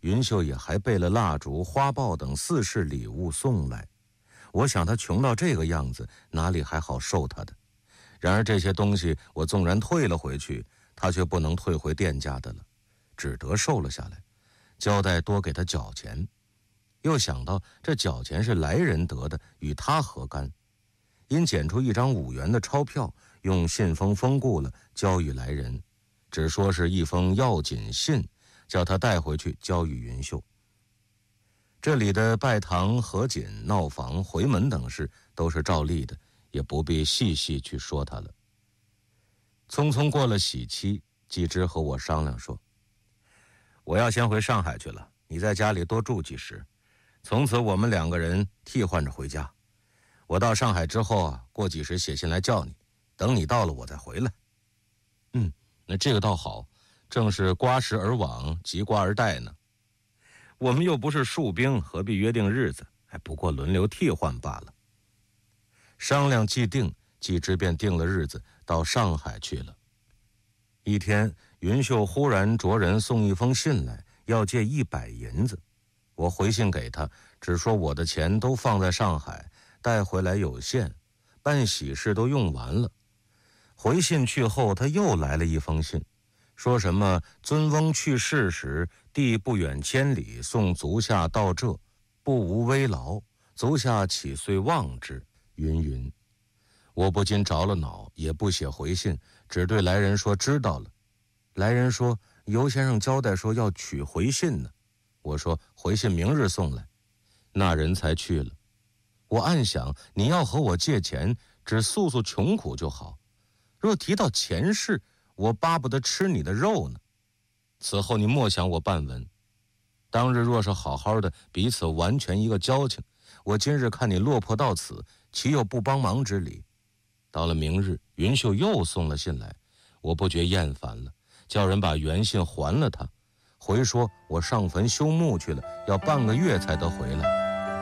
云秀也还备了蜡烛、花豹等4式礼物送来。我想他穷到这个样子，哪里还好受他的？然而这些东西我纵然退了回去，他却不能退回店家的了，只得收了下来，交代多给他缴钱。又想到这缴钱是来人得的，与他何干？因捡出一张5元的钞票，用信封封固了，交与来人，只说是一封要紧信，叫他带回去交与云秀。这里的拜堂、合卺、闹房、回门等事都是照例的，也不必细细去说他了。匆匆过了喜期，季之和我商量说：“我要先回上海去了，你在家里多住几时，从此我们2个人替换着回家。我到上海之后啊，过几时写信来叫你，等你到了我再回来。”那这个倒好，正是刮时而往，急刮而待呢。我们又不是戍兵，何必约定日子？不过轮流替换罢了。商量既定，季之便定了日子，到上海去了。一天，云秀忽然着人送一封信来，要借100银子。我回信给他，只说我的钱都放在上海，带回来有限，办喜事都用完了。回信去后，他又来了一封信，说什么尊翁去世时，弟不远千里送足下到这，不无危劳，足下岂遂忘之，云云。我不禁着了脑，也不写回信，只对来人说知道了。来人说尤先生交代说要取回信呢。我说回信明日送来，那人才去了。我暗想，你要和我借钱，只诉诉穷苦就好，若提到钱事，我巴不得吃你的肉呢。此后你莫想我半文。当日若是好好的，彼此完全一个交情，我今日看你落魄到此，岂有不帮忙之理？到了明日，云秀又送了信来，我不觉厌烦了，叫人把原信还了他，回说我上坟修墓去了，要半个月才得回来。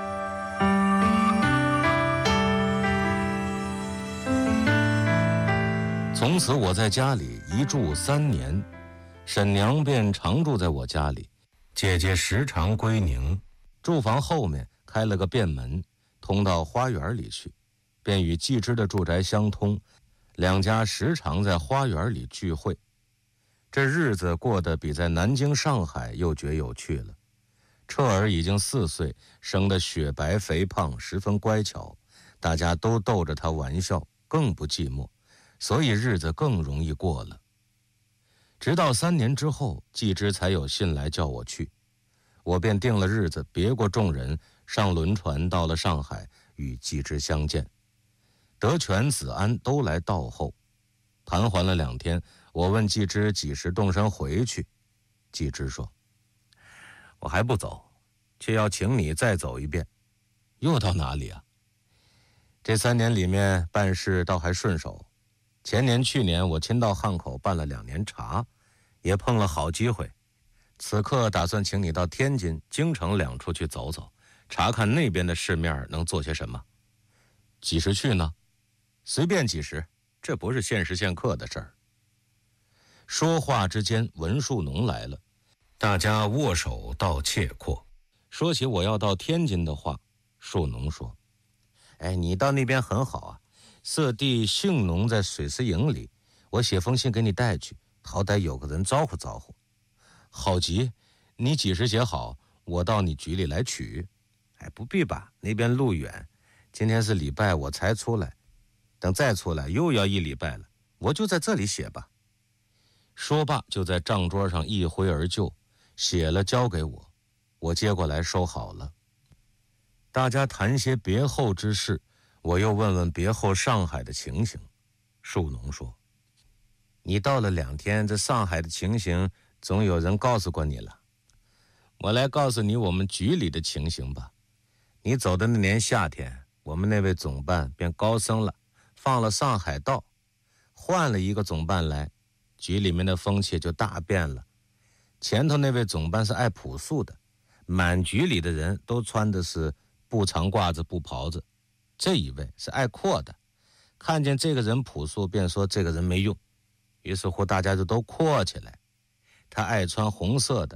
从此我在家里一住3年，婶娘便常住在我家里，姐姐时常归宁。住房后面开了个便门，通到花园里去，便与季之的住宅相通，2家时常在花园里聚会。这日子过得比在南京、上海又觉有趣了。彻儿已经4岁，生得雪白肥胖，十分乖巧，大家都逗着他玩笑，更不寂寞，所以日子更容易过了。直到3年之后，季之才有信来叫我去，我便定了日子，别过众人，上轮船到了上海，与季之相见。德全、子安都来道候，盘桓了2天。我问季之几时动身回去，季之说：“我还不走，却要请你再走一遍。”又到哪里啊？这3年里面办事倒还顺手。前年、去年我亲到汉口办了2年茶，也碰了好机会。此刻打算请你到天津、京城2处去走走，查看那边的市面能做些什么。几时去呢？随便几时，这不是限时限刻的事儿。说话之间，文树农来了，大家握手道切阔。说起我要到天津的话，树农说：“你到那边很好啊，色弟姓农在水丝营里，我写封信给你带去，好歹有个人招呼招呼。”好极，你几时写好，我到你局里来取。不必吧，那边路远，今天是礼拜，我才出来，等再出来又要1礼拜了，我就在这里写吧。说罢就在账桌上一挥而就，写了交给我，我接过来收好了。大家谈些别后之事，我又问问别后上海的情形。树农说：“你到了2天，这上海的情形总有人告诉过你了。我来告诉你我们局里的情形吧。你走的那年夏天，我们那位总办便高升了，放了上海道，换了一个总办来，局里面的风气就大变了。前头那位总办是爱朴素的，满局里的人都穿的是布长褂子、布袍子，这一位是爱阔的，看见这个人朴素，便说这个人没用，于是乎大家就都阔起来。他爱穿红色的，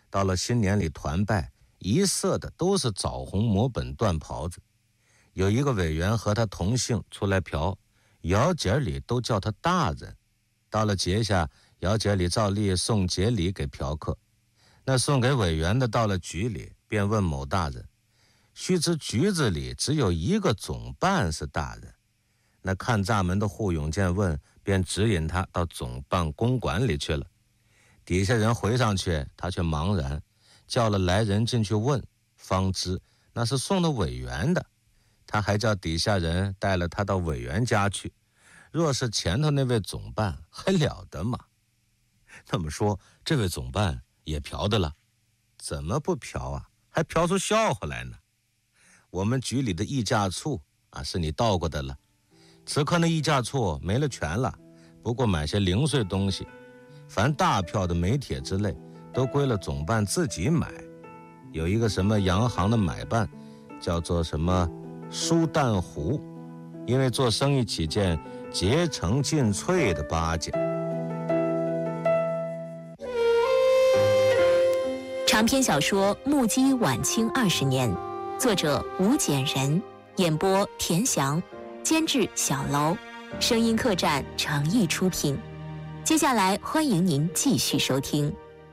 到了新年里团拜，一色的都是枣红抹本缎袍子。有一个委员和他同姓出来嫖，姚节里都叫他大人。到了节下，姚节里照例送节礼给嫖客。那送给委员的到了局里，便问某大人，须知局子里只有一个总办是大人。那看闸门的户永见问，便指引他到总办公馆里去了。底下人回上去，他却茫然，叫了来人进去问，方知那是送的委员的。他还叫底下人带了他到委员家去。若是前头那位总办，还了得吗？那么说，这位总办也嫖的了？怎么不嫖啊？还嫖出笑话来呢。我们局里的议价处是你到过的了。此刻那议价处没了权了，不过买些零碎东西，凡大票的煤铁之类都归了总办自己买。有一个什么洋行的买办，叫做什么书淡湖，因为做生意起见，竭诚尽瘁的巴结。 长篇小说《目击晚清20年》，作者吴简人，演播田翔，监制小楼，声音客栈诚意出品。接下来欢迎您继续收听。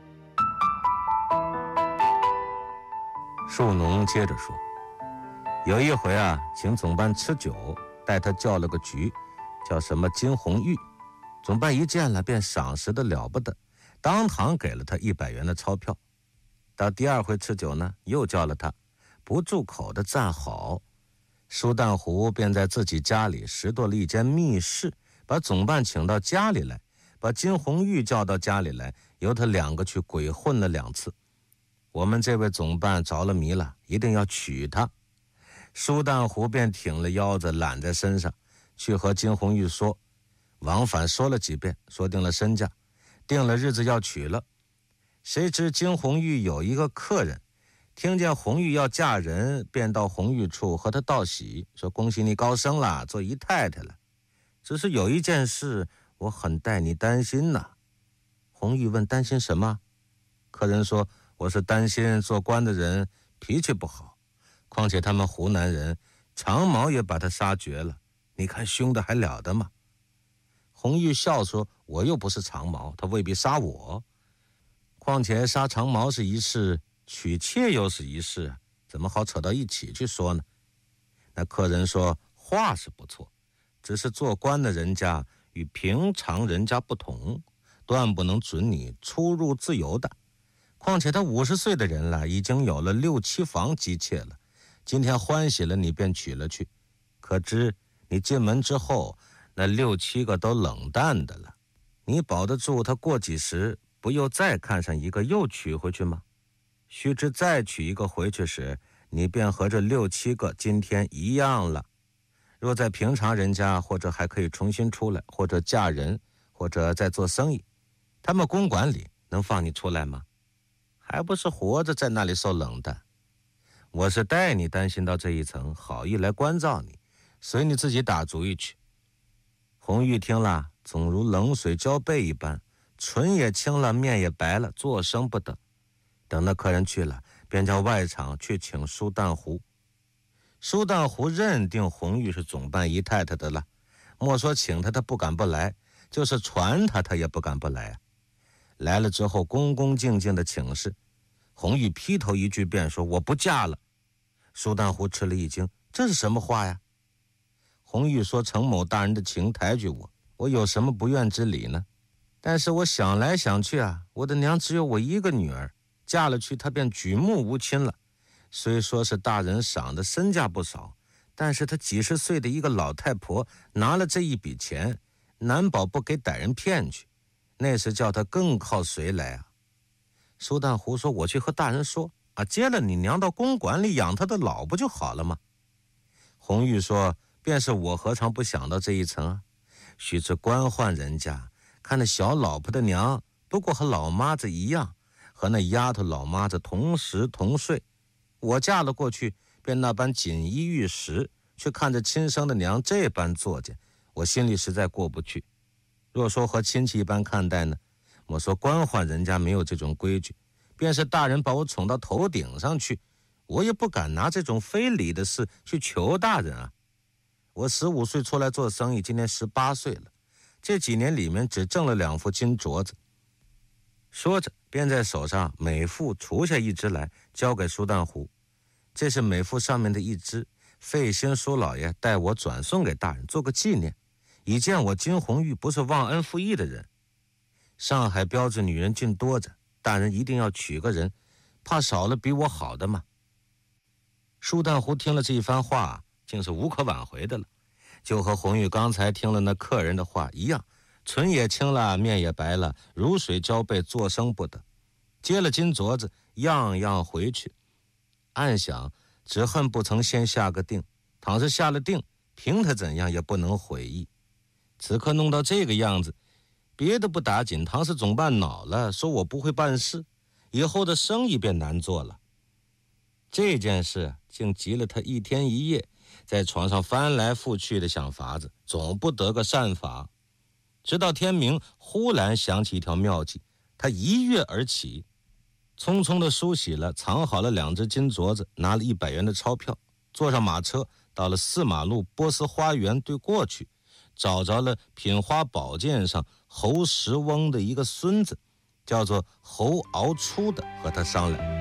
树农接着说，有一回请总办吃酒，带他叫了个局，叫什么金红玉。总办一见了，便赏识的了不得，当堂给了他100元的钞票。到第二回吃酒呢，又叫了他，不住口的赞好。舒淡湖便在自己家里拾掇了一间密室，把总办请到家里来，把金红玉叫到家里来，由他2个去鬼混了2次。我们这位总办着了迷了，一定要娶她。舒淡湖便挺了腰子揽在身上，去和金红玉说，往返说了几遍，说定了身价，定了日子要娶了。谁知金红玉有一个客人，听见红玉要嫁人，便到红玉处和她道喜，说恭喜你高升了，做姨太太了。只是有一件事，我很代你担心呐。红玉问担心什么？客人说，我是担心做官的人脾气不好，况且他们湖南人长毛也把他杀绝了，你看凶的还了得吗？红玉笑说，我又不是长毛，他未必杀我。况且杀长毛是一事，娶妾又是一事，怎么好扯到一起去说呢？那客人说，话是不错，只是做官的人家与平常人家不同，断不能准你出入自由的。况且他50岁的人了，已经有了6、7房姬妾了，今天欢喜了，你便娶了去，可知你进门之后，那6、7个都冷淡的了，你保得住他过几时不又再看上一个又娶回去吗？须知再娶一个回去时，你便和这6、7个今天一样了。若在平常人家，或者还可以重新出来，或者嫁人，或者再做生意，他们公馆里能放你出来吗？还不是活着在那里受冷淡。我是带你担心到这一层，好意来关照你，随你自己打主意去。红玉听了，总如冷水浇背一般，唇也青了，面也白了，作声不得。等那客人去了，便叫外场去请舒淡湖。舒淡湖认定红玉是总办姨太太的了，莫说请他不敢不来，就是传他也不敢不来。来了之后，恭恭敬敬的请示。红玉劈头一句便说，我不嫁了。舒淡湖吃了一惊，这是什么话呀？红玉说，程某大人的情抬举我有什么不愿之理呢？但是我想来想去我的娘只有我一个女儿，嫁了去她便举目无亲了。虽说是大人赏的身价不少，但是她几十岁的一个老太婆拿了这一笔钱，难保不给歹人骗去，那时叫她更靠谁来啊？舒淡湖说，我去和大人说接了你娘到公馆里养她的老不就好了吗？红玉说，便是我何尝不想到这一层啊？须知官宦人家看那小老婆的娘不过和老妈子一样，和那丫头老妈子同食同睡。我嫁了过去，便那般锦衣玉食，却看着亲生的娘这般作践，我心里实在过不去。若说和亲戚一般看待呢，莫说官宦人家没有这种规矩， 便是大人把我宠到头顶上去，我也不敢拿这种非礼的事去求大人啊。我15岁出来做生意，今年18岁了，这几年里面只挣了2副金镯子。说着便在手上每副除下一只来，交给苏旦湖。这是每副上面的一只，费心苏老爷代我转送给大人，做个纪念，以见我金红玉不是忘恩负义的人。上海标致女人尽多着，大人一定要娶个人，怕少了比我好的嘛。苏旦湖听了这一番话，竟是无可挽回的了，就和红玉刚才听了那客人的话一样，唇也青了，面也白了，如水浇背，作声不得。接了金镯子，样样回去，暗想只恨不曾先下个定，倘是下了定，凭他怎样也不能悔意。此刻弄到这个样子，别的不打紧，倘是总办恼了，说我不会办事，以后的生意便难做了。这件事竟急了他一天一夜，在床上翻来覆去的想法子，总不得个善法。直到天明，忽然想起一条妙计，他一跃而起，匆匆地梳洗了，藏好了2只金镯子，拿了100元的钞票，坐上马车，到了4马路波斯花园对过去，找着了品花宝鉴上侯石翁的一个孙子，叫做侯敖初的，和他商量。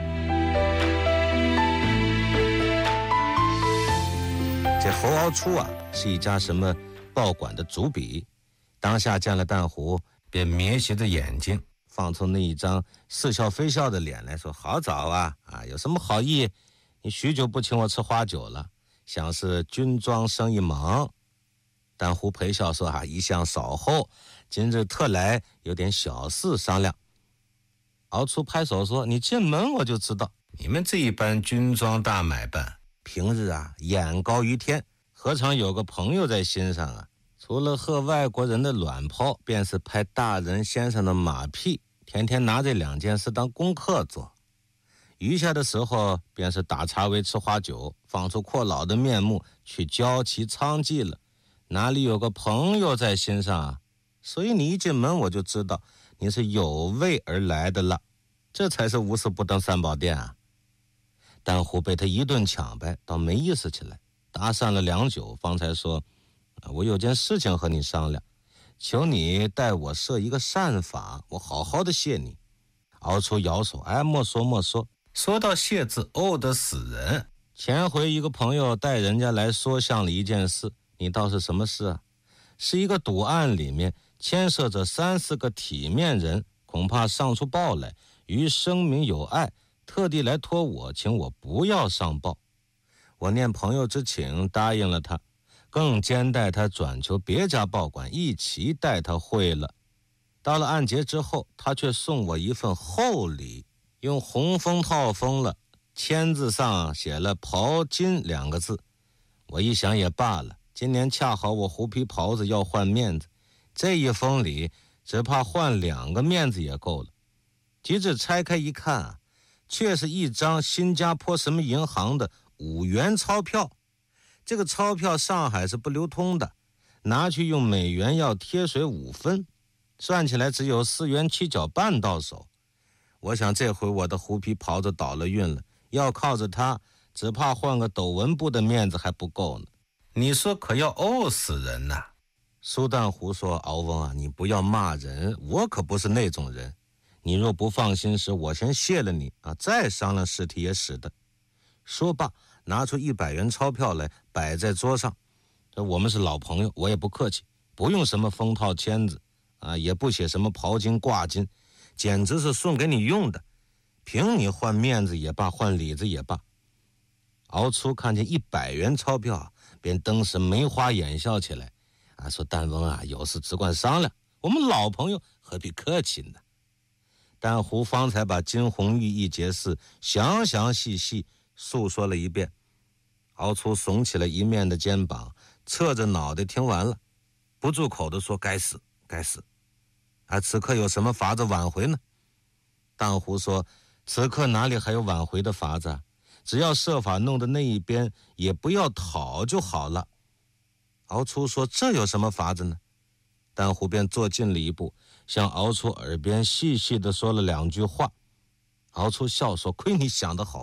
这侯敖初啊，是一家什么报馆的主笔，当下见了旦湖，便咩斜着眼睛，放出那一张似笑非笑的脸来说：“好早啊，有什么好意？你许久不请我吃花酒了，想是军装生意忙。”旦湖陪笑说：“一向少后，今日特来，有点小事商量。”敖初拍手说：“你进门我就知道，你们这一般军装大买办，平日眼高于天，何尝有个朋友在心上啊？除了喝外国人的卵泡，便是拍大人先生的马屁，天天拿这2件事当功课做。余下的时候，便是打茶围吃花酒，放出阔老的面目去教其娼妓了，哪里有个朋友在心上啊？所以你一进门我就知道你是有为而来的了，这才是无事不登三宝殿啊。”旦湖被他一顿抢掰，倒没意思起来，搭讪了良久，方才说：“我有件事情和你商量，求你代我设一个善法，我好好的谢你。”敖初摇手：“莫说莫说，说到谢字，怄得死人。前回一个朋友带人家来说项了一件事，你道是什么事啊？是一个赌案里面牵涉着3、4个体面人，恐怕上出报来，于声明有碍，特地来托我，请我不要上报。我念朋友之请，答应了他，更兼代他转求别家报馆，一齐代他会了。到了案结之后，他却送我一份厚礼，用红封套封了，签字上写了袍金2个字。我一想也罢了，今年恰好我狐皮袍子要换面子，这一封礼只怕换2个面子也够了。及至拆开一看却是一张新加坡什么银行的5元钞票。这个钞票上海是不流通的，拿去用美元要贴水5分，算起来只有4元7角半到手。我想这回我的狐皮袍子倒了运了，要靠着它，只怕换个斗纹布的面子还不够呢。你说可要怄死人呐！苏旦湖说：“敖翁你不要骂人，我可不是那种人。你若不放心时，我先谢了你再商量事体也使得。”说罢，拿出100元钞票来摆在桌上。我们是老朋友，我也不客气，不用什么封套签字也不写什么袍金挂金，简直是送给你用的，凭你换面子也罢，换里子也罢。敖初看见100元钞票便登时眉花眼笑起来说：“旦翁有事只管商量，我们老朋友何必客气呢？”旦湖方才把金红玉一节事详详细细诉说了一遍。敖初耸起了一面的肩膀，侧着脑袋听完了，不住口地说：“该死该死！此刻有什么法子挽回呢？”旦湖说：“此刻哪里还有挽回的法子只要设法弄得那一边也不要讨就好了。”敖初说：“这有什么法子呢？”旦湖便坐近了一步，向敖初耳边细细地说了2句话。 敖粗笑说：“亏你想得好。”